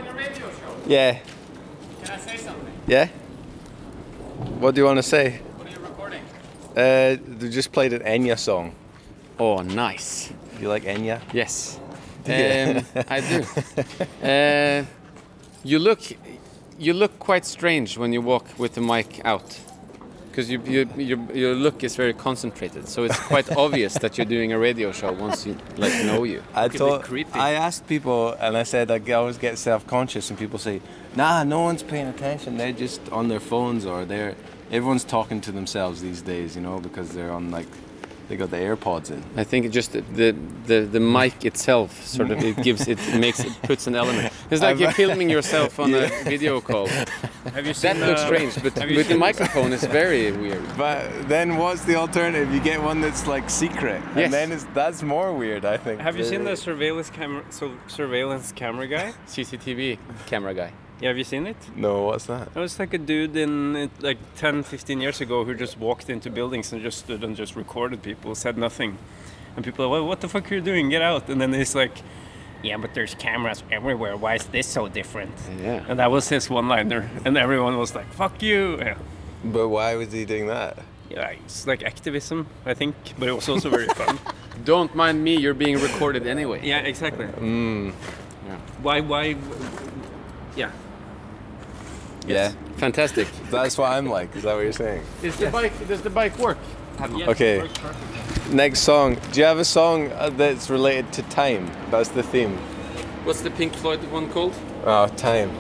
a radio show. Yeah. Can I say something? Yeah? What do you want to say? What are you recording? They just played an Enya song. Oh, nice. You like Enya? Yes. Yeah. I do. You look quite strange when you walk with the mic out, because your look is very concentrated. So it's quite obvious that you're doing a radio show once you know you. I asked people, and I said I always get self-conscious, and people say, "Nah, no one's paying attention. They're just on their phones, or everyone's talking to themselves these days, because they're on they got the AirPods in." I think just the mic itself sort of puts an element. It's like you're filming yourself on a video call. Have you seen That looks strange, but with the microphone it's very weird. But then what's the alternative? You get one that's like secret, Yes. and then that's more weird, I think. Have you seen the surveillance camera guy? CCTV camera guy. Yeah, have you seen it? No, what's that? It was like a dude in like 10, 15 years ago who just walked into buildings and just stood and just recorded people, said nothing. And people are like, well, what the fuck are you doing? Get out. And then he's like, yeah, but there's cameras everywhere. Why is this so different? Yeah. And that was his one-liner. And everyone was like, fuck you. Yeah, But why was he doing that? yeah, it's like activism, I think. But it was also very fun. Don't mind me, you're being recorded anyway. Yeah, exactly. Yeah. Why? Yeah. Yeah, Fantastic. that's what I'm like. Is that what you're saying? Does the bike work? Yes, Okay. it works perfectly. Next song. Do you have a song that's related to time? That's the theme. What's the Pink Floyd one called? Oh, time.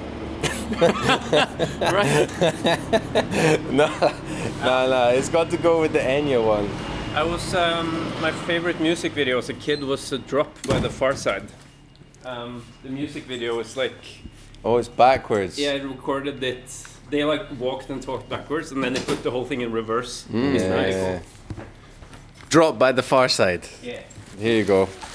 Right. No. It's got to go with the Enya one. I was my favorite music video as a kid was Drop by The Far Side. The music video was like, Oh, it's backwards. yeah, I recorded it. They like walked and talked backwards, and then they put the whole thing in reverse. It's Yeah. nice. Drop by The Far Side. Yeah. Here you go.